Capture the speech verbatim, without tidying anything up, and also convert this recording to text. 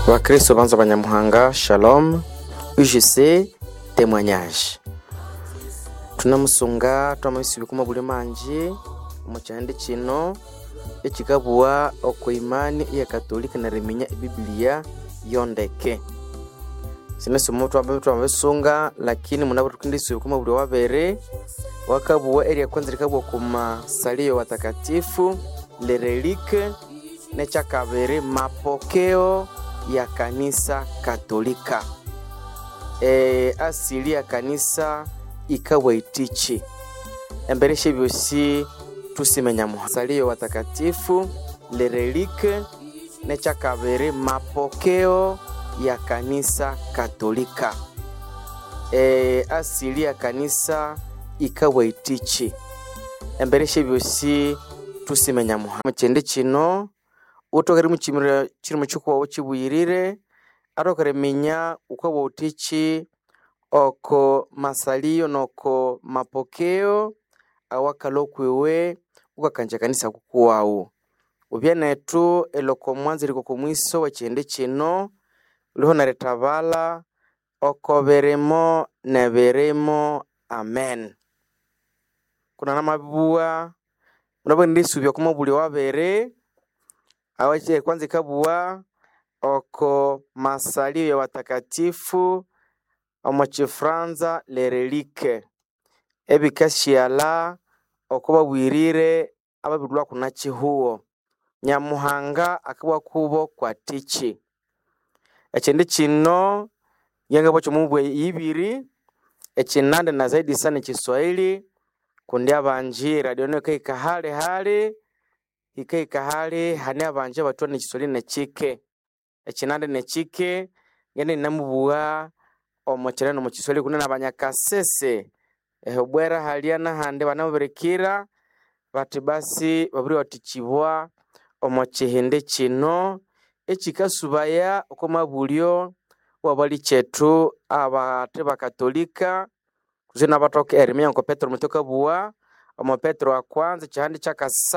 Wakristo banza banyamuhanga, shalom, U G C, témoignage. Tunamusunga twamwisi bikuma buli manji mu cyande kino ekigabwa oko imani ya Katolika na reminya Biblia yondeke. Sinese mutu ababitu abasunga lakini munabo tukindisi bikuma buli wabere wakabuwa eri kwanza likabwa kuma salio watakatifu le relique ne chakabere mapokeo ya kanisa Katolika. E, asili ya kanisa ikawa itichi embereshe byosi tusimenya mu salio watakatifu le relique ne chakabere mapokeo ya kanisa Katolika. E, asili ya kanisa ikawa itichi embereshe byosi tusimenya mu cyende kino utogari mu kimira kirimo cyuko wokibuyirire arokare menya uko utichi oko masalio noko mapokeo awakalokwewe ukakanja kanisa kukuwao ubyenetu eloko mwanzi liko kumwiso wa cyende kino liho na retabala oko beremo neberemo amen. Kuna namabua munabo ndisubya kuma buli wabere awaje kwanza kabua oko masalio ya watakatifu amachifranza le relique ebikashiala okoba bwirire ababidwa kunachi huo nyamuhanga akabwa kubo kwa tichi ekindi kino yangabo cyo mubwe yibiri ekinande na zaidi sana Kiswahili kundi abanji radio no kai kahale hale ikai kahale hani abanje batone Kiswahili na chike ekinande ne chike ngene namubuwa omocherano mu Kiswahili kunena abanyakasese ehobwera haliana hande banaberekira bati basi baburi watichibwa omochihende kino ekikasubaya okomabulyo wabali chetu abate bakatolika kuzina batoke eremya ko Petro mutoka buwa omo Petro wa kwanza cyandi cyakasa